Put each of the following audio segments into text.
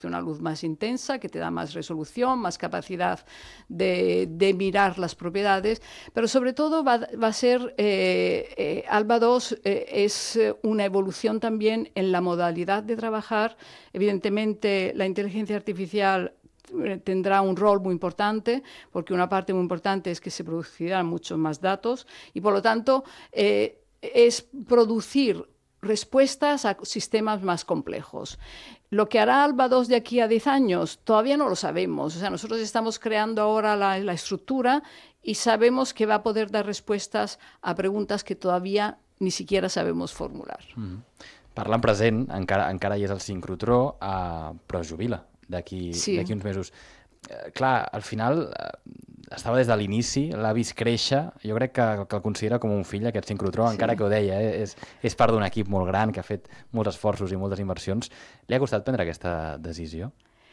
una luz más intensa, que te da más resolución, más capacidad de mirar las propiedades, pero sobre todo va a ser, ALBA 2 es una evolución también en la modalidad de trabajar. Evidentemente, la inteligencia artificial tendrá un rol muy importante, porque una parte muy importante es que se producirán muchos más datos y, por lo tanto, es producir respuestas a sistemas más complejos. Lo que hará ALBA 2 de aquí a 10 años todavía no lo sabemos. O sea, nosotros estamos creando ahora la estructura y sabemos que va a poder dar respuestas a preguntas que todavía ni siquiera sabemos formular. Parlant present, encara hi és el sincrotró, però es jubila d'aquí uns mesos. Clar, al final estava des de l'inici, l'ha vist créixer, jo crec que el considera com un fill, aquest sincrotró, encara que ho deia, és part d'un equip molt gran que ha fet molts esforços i moltes inversions. Li ha costat prendre aquesta decisió?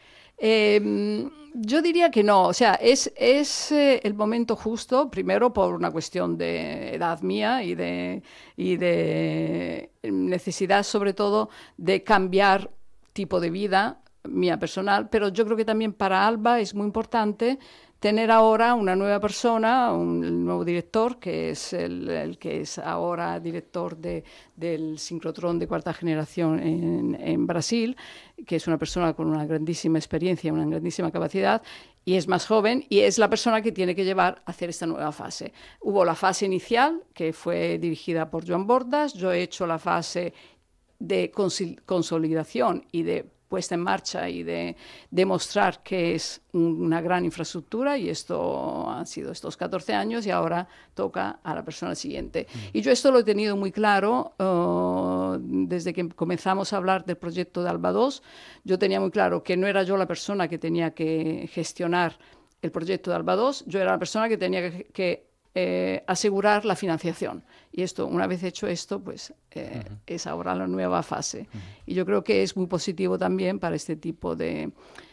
Yo diría que no, o sea, es el momento justo, primero por una cuestión de edad mía y de necesidad sobre todo de cambiar tipo de vida mía personal, pero yo creo que también para ALBA es muy importante tener ahora una nueva persona, un nuevo director, que es el que es ahora director del sincrotrón de cuarta generación en Brasil, que es una persona con una grandísima experiencia, una grandísima capacidad, y es más joven, y es la persona que tiene que llevar a hacer esta nueva fase. Hubo la fase inicial, que fue dirigida por Joan Bordas. Yo he hecho la fase de consolidación y de puesta en marcha y de demostrar que es una gran infraestructura, y esto han sido estos 14 años y ahora toca a la persona siguiente. Y yo esto lo he tenido muy claro desde que comenzamos a hablar del proyecto de ALBA 2. Yo tenía muy claro que no era yo la persona que tenía que gestionar el proyecto de ALBA 2, yo era la persona que tenía que asegurar la financiación. Y esto, una vez hecho esto, pues es ahora la nueva fase. Y yo creo que es muy positivo también para este tipo de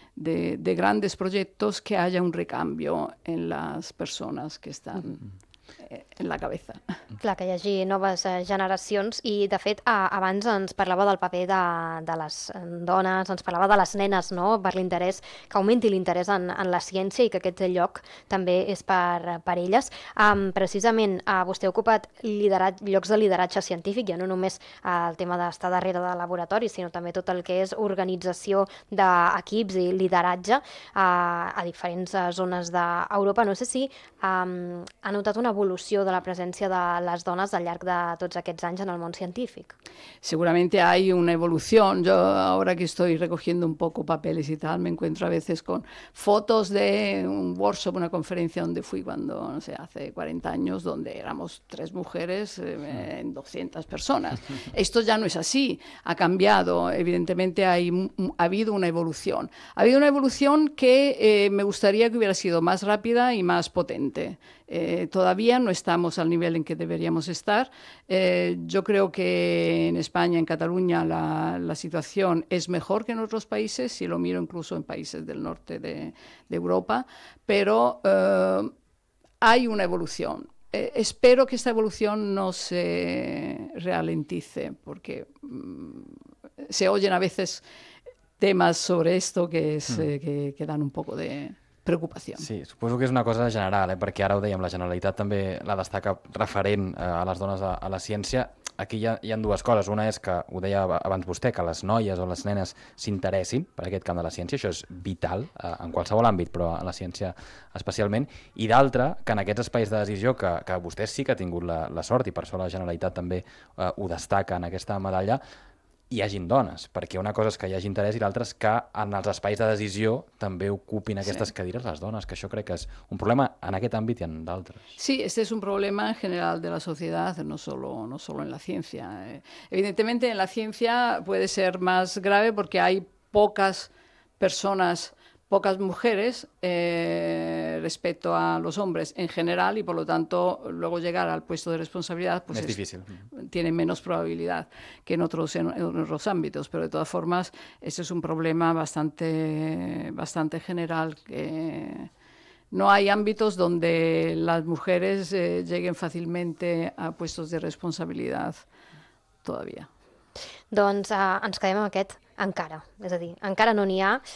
grandes proyectos que haya un recambio en las personas que están en la cabeza. Clar, que hi hagi noves generacions i, de fet, abans ens parlava del paper de les dones, ens parlava de les nenes, no?, per l'interès, que augmenti l'interès en la ciència i que aquest lloc també és per elles. Precisament, vostè ha ocupat llocs de lideratge científic, ja no només el tema d'estar darrere de laboratoris, sinó també tot el que és organització d'equips i lideratge a diferents zones d'Europa. No sé si ha notat una evolució de la presencia de las donas al llarg de tots aquests anys en el món científic. Seguramente hay una evolución. Yo ahora que estoy recogiendo un poco papeles y tal, me encuentro a veces con fotos de un workshop, una conferencia donde fui cuando, no sé, hace 40 años, donde éramos 3 mujeres en 200 personas. Esto ya no es así, ha cambiado. Evidentemente ha habido una evolución. Ha habido una evolución que me gustaría que hubiera sido más rápida y más potente. Todavía no estamos al nivel en que deberíamos estar. Yo creo que en España, en Cataluña, la situación es mejor que en otros países, si lo miro incluso en países del norte de Europa, pero hay una evolución. Espero que esta evolución no se ralentice, porque se oyen a veces temas sobre esto que dan un poco de preocupació. Sí, suposo que és una cosa general, perquè ara ho dèiem, la Generalitat també la destaca referent a les dones a la ciència. Aquí hi ha dues coses. Una és que, ho deia abans vostè, que les noies o les nenes s'interessin per aquest camp de la ciència. Això és vital en qualsevol àmbit, però en la ciència especialment. I d'altra, que en aquests espais de decisió que vostè sí que ha tingut la sort, i per això la Generalitat també ho destaca en aquesta medalla, hi hagin dones, perquè una cosa és que hi hagi interès i l'altra és que en els espais de decisió també ocupin aquestes cadires les dones, que això crec que és un problema en aquest àmbit i en d'altres. Sí, este es un problema en general de la sociedad, no solo en la ciencia. Evidentemente en la ciencia puede ser más grave porque hay pocas personas, pocas mujeres respecto a los hombres en general, y por lo tanto luego llegar al puesto de responsabilidad pues es difícil. Tiene menos probabilidad que en otros ámbitos, pero de todas formas ese es un problema bastante general, que no hay ámbitos donde las mujeres lleguen fácilmente a puestos de responsabilidad todavía. Doncs ens quedem amb aquest. Encara, és a dir, encara no n'hi ha,